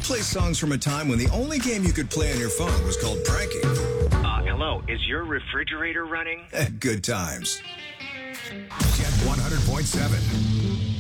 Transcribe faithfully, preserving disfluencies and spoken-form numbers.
play songs from a time when the only game you could play on your phone was called pranking. Uh, hello, is your refrigerator running? Good times. Jet one hundred point seven.